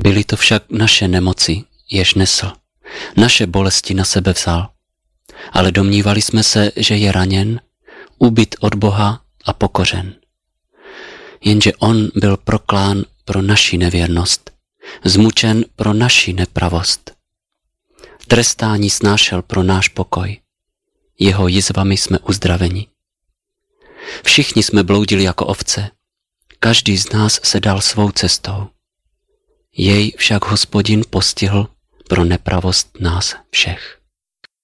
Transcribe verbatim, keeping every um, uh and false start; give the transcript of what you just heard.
Byly to však naše nemoci, jež nesl, naše bolesti na sebe vzal. Ale domnívali jsme se, že je raněn, ubit od Boha a pokořen. Jenže on byl proklán pro naši nevěrnost, zmučen pro naši nepravost. Trestání snášel pro náš pokoj. Jeho jizvami jsme uzdraveni. Všichni jsme bloudili jako ovce, každý z nás se dal svou cestou. Jej však Hospodin postihl pro nepravost nás všech.